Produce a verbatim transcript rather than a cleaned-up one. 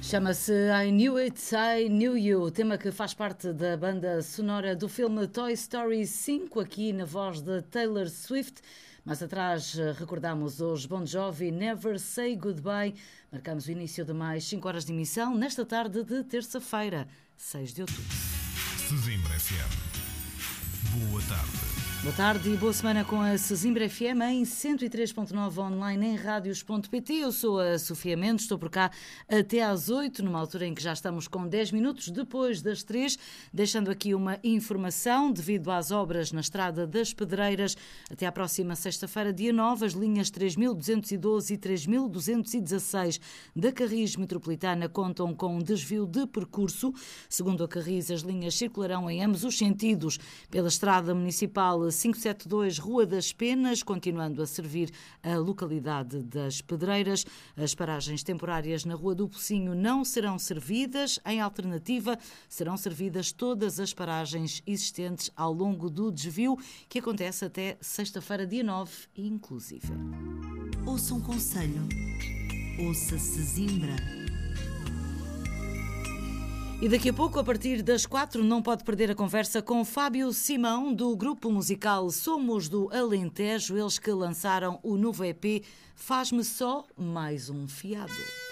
Chama-se I Knew It, I Knew You, tema que faz parte da banda sonora do filme Toy Story cinco, aqui na voz de Taylor Swift. Mais atrás recordamos os Bon Jovi, Never Say Goodbye. Marcamos o início de mais cinco horas de emissão nesta tarde de terça-feira, seis de outubro. Sesimbra F M. Boa tarde. Boa tarde e boa semana com a Sesimbra F M em cento e três ponto nove online em radios ponto pt. Eu sou a Sofia Mendes, estou por cá até às oito, numa altura em que já estamos com dez minutos depois das três, deixando aqui uma informação devido às obras na Estrada das Pedreiras. Até à próxima sexta-feira, dia nove, as linhas três mil duzentos e doze e três mil duzentos e dezasseis da Carris Metropolitana contam com um desvio de percurso. Segundo a Carris, as linhas circularão em ambos os sentidos pela Estrada Municipal quinhentos e setenta e dois, Rua das Penas, continuando a servir a localidade das Pedreiras. As paragens temporárias na Rua do Pocinho não serão servidas. Em alternativa, serão servidas todas as paragens existentes ao longo do desvio, que acontece até sexta-feira, dia nove, inclusive. Ouça um conselho. Ouça Sesimbra. E daqui a pouco, a partir das quatro, não pode perder a conversa com Fábio Simão, do grupo musical Somos do Alentejo, eles que lançaram o novo E P Faz-me Só Mais um Fiado.